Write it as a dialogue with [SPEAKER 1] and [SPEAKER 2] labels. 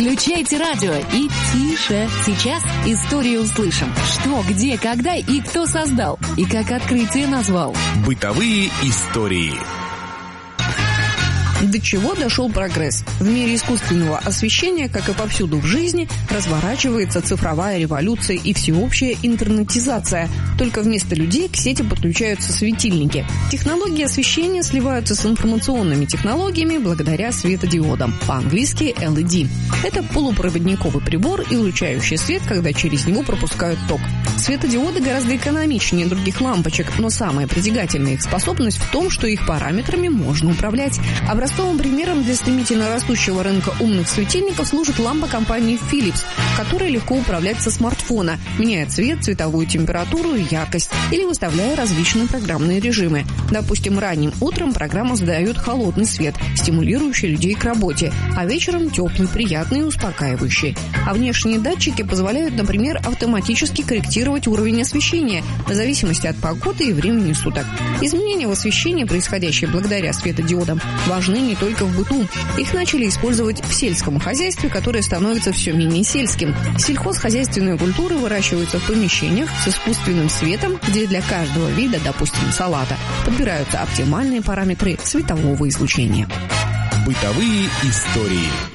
[SPEAKER 1] Включайте радио и тише. Сейчас историю услышим. Что, где, когда и кто создал. И как открытие назвал.
[SPEAKER 2] Бытовые истории.
[SPEAKER 3] До чего дошел прогресс? В мире искусственного освещения, как и повсюду в жизни, разворачивается цифровая революция и всеобщая интернетизация. Только вместо людей к сети подключаются светильники. Технологии освещения сливаются с информационными технологиями благодаря светодиодам, по-английски LED. Это полупроводниковый прибор, излучающий свет, когда через него пропускают ток. Светодиоды гораздо экономичнее других лампочек, но самая притягательная их способность в том, что их параметрами можно управлять. Образцовым примером для стремительно растущего рынка умных светильников служит лампа компании Philips, которая легко управлять со смартфона, меняя цвет, цветовую температуру и яркость, или выставляя различные программные режимы. Допустим, ранним утром программа задает холодный свет, стимулирующий людей к работе, а вечером теплый, приятный и успокаивающий. А внешние датчики позволяют, например, автоматически корректировать уровень освещения в зависимости от погоды и времени суток. Изменения в освещении, происходящие благодаря светодиодам, важны не только в быту. Их начали использовать в сельском хозяйстве, которое становится все менее сельским. Сельхозхозяйственные культуры выращиваются в помещениях с искусственным светом, где для каждого вида, допустим, салата, подбираются оптимальные параметры светового излучения.
[SPEAKER 2] Бытовые истории.